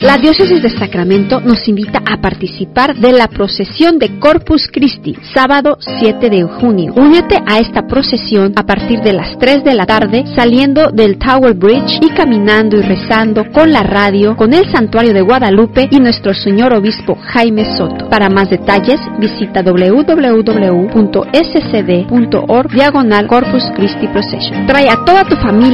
La Diócesis de Sacramento nos invita a participar de la procesión de Corpus Christi, sábado 7 de junio. Únete a esta procesión a partir de las 3 de la tarde, saliendo del Tower Bridge y caminando y rezando con la radio, con el Santuario de Guadalupe y nuestro Señor Obispo Jaime Soto. Para más detalles, visita www.scd.org/Corpus Christi Procession. Trae a toda tu familia